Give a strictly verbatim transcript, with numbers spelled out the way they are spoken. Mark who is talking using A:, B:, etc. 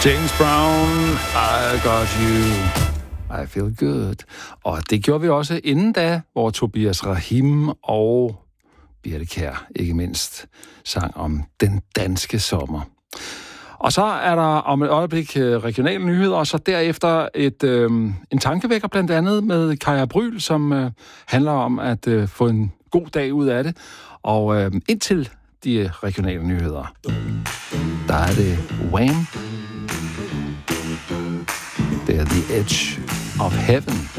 A: James Brown, I got you, I feel good. Og det gjorde vi også inden da, hvor Tobias Rahim og Birthe Kjær, ikke mindst, sang om den danske sommer. Og så er der om et øjeblik regionale nyheder, og så derefter et, øh, en tankevækker blandt andet med Kaja Bryl, som øh, handler om at øh, få en god dag ud af det. Og øh, indtil de regionale nyheder, der er det Wham! Det er The Edge of Heaven.